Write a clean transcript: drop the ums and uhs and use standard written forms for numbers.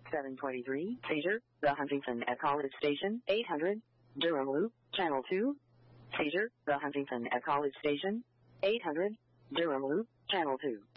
723, seizure, the Huntington at College Station, 800, Durham Loop, Channel 2. Seizure, the Huntington at College Station, 800, Durham Loop, Channel 2.